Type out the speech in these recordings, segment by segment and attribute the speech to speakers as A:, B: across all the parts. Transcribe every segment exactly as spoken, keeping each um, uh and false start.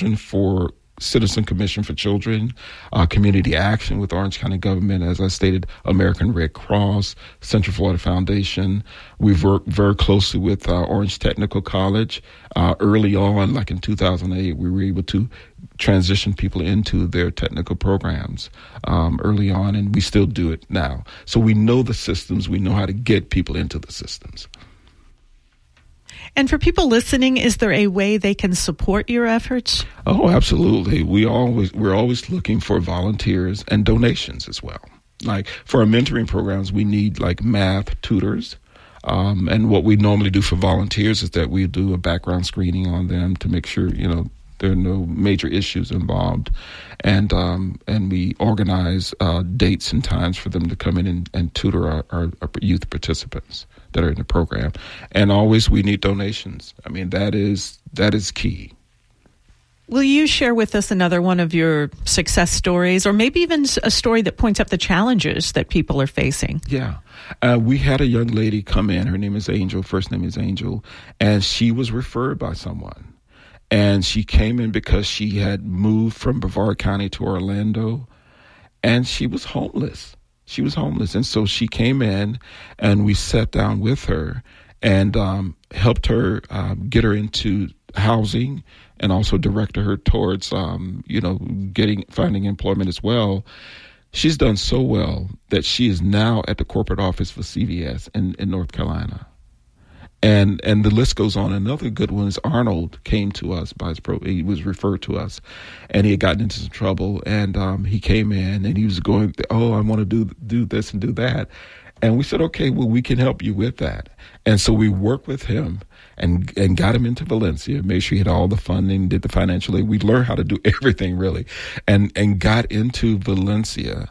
A: children for Citizen Commission for Children, uh, Community Action with Orange County Government, as I stated, American Red Cross, Central Florida Foundation. We've worked very closely with uh, Orange Technical College. Uh, early on, like in two thousand eight, we were able to transition people into their technical programs um, early on, and we still do it now. So we know the systems. We know how to get people into the systems.
B: And for people listening, is there a way they can support your efforts?
A: Oh, absolutely. We always we're always looking for volunteers and donations as well. Like for our mentoring programs, we need like math tutors. Um, and what we normally do for volunteers is that we do a background screening on them to make sure, you know, there are no major issues involved. And um, and we organize uh, dates and times for them to come in and, and tutor our, our, our youth participants that are in the program. And always we need donations. I mean, that is that is key.
B: Will you share with us another one of your success stories, or maybe even a story that points up the challenges that people are facing?
A: Yeah. Uh, we had a young lady come in. Her name is Angel. First name is Angel. And she was referred by someone. And she came in because she had moved from Brevard County to Orlando, and she was homeless. She was homeless. And so she came in, and we sat down with her and um, helped her uh, get her into housing, and also directed her towards, um, you know, getting finding employment as well. She's done so well that she is now at the corporate office for C V S in, in North Carolina. And and the list goes on. Another good one is Arnold came to us by his pro. He was referred to us, and he had gotten into some trouble. And um, he came in, and he was going, "Oh, I want to do do this and do that." And we said, "Okay, well, we can help you with that." And so we worked with him and and got him into Valencia. Made sure he had all the funding, did the financial aid. We learned how to do everything really, and and got into Valencia.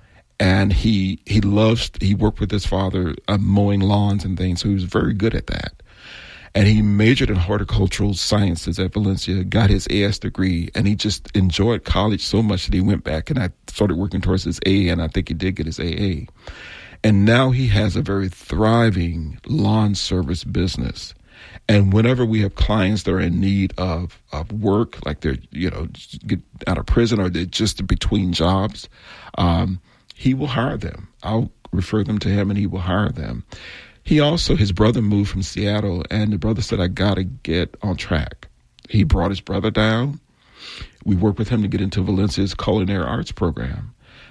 A: And he he loves, he worked with his father uh, mowing lawns and things, so he was very good at that. And he majored in horticultural sciences at Valencia, got his A S degree, and he just enjoyed college so much that he went back and I started working towards his A A, and I think he did get his A A. And now he has a very thriving lawn service business. And whenever we have clients that are in need of, of work, like they're, you know, get out of prison or they're just between jobs, um, he will hire them. I'll refer them to him and he will hire them. He also, his brother moved from Seattle, and the brother said, I got to get on track. He brought his brother down. We worked with him to get into Valencia's culinary arts program.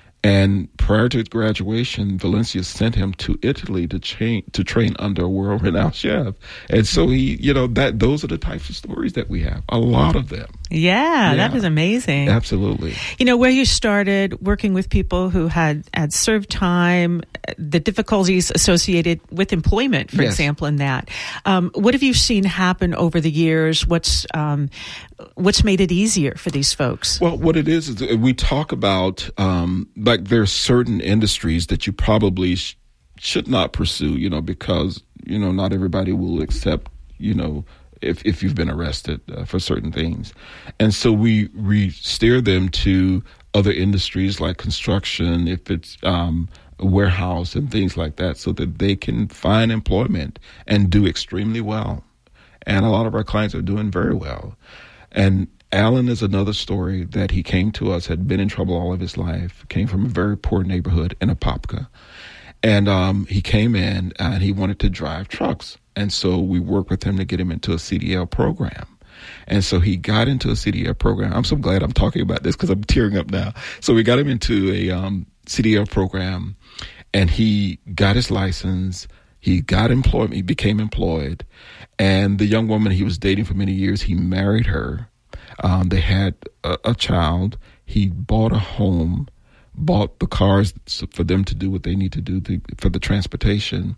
A: And prior to his graduation, Valencia sent him to Italy to train to train under a world-renowned chef. And so he, you know, that those are the types of stories that we have. A lot of them.
B: Yeah, yeah. That is amazing.
A: Absolutely.
B: You know, where you started working with people who had, had served time, the difficulties associated with employment, for
A: yes.
B: example, in that. Um, what have you seen happen over the years? What's um, what's made it easier for these folks?
A: Well, what it is, is we talk about, um, like there are certain industries that you probably sh- should not pursue, you know, because, you know, not everybody will accept, you know, if, if you've been arrested uh, for certain things. And so we, we steer them to other industries like construction, if it's um, a warehouse and things like that, so that they can find employment and do extremely well. And a lot of our clients are doing very well. And Alan is another story that he came to us, had been in trouble all of his life, came from a very poor neighborhood in Apopka. And um, he came in and he wanted to drive trucks. And so we worked with him to get him into a C D L program. And so he got into a C D L program. I'm so glad I'm talking about this because I'm tearing up now. So we got him into a um, C D L program, and he got his license. He got employment. He became employed. And the young woman he was dating for many years, he married her. Um, they had a, a child. He bought a home, bought the cars for them to do what they need to do to, for the transportation.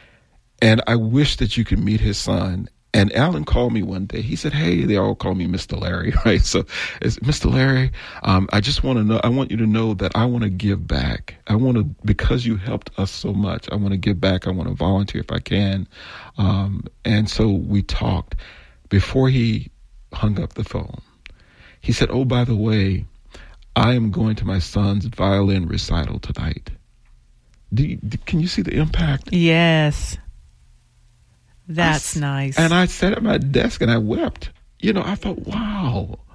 A: And I wish that you could meet his son. And Alan called me one day. He said, hey, they all call me Mister Larry, right? So it's Mister Larry, um, I just want to know, I want you to know that I want to give back. I want to, because you helped us so much, I want to give back. I want to volunteer if I can. Um, and so we talked. Before he hung up the phone, he said, oh, by the way, I am going to my son's violin recital tonight. Do you, can you see the impact?
B: Yes. That's
A: I,
B: nice.
A: And I sat at my desk and I wept. You know, I thought, wow,